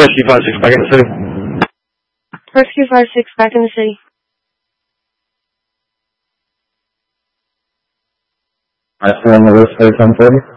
Rescue 5-6 back in the city. Rescue 5-6 back in the city. I see on the list for 1040.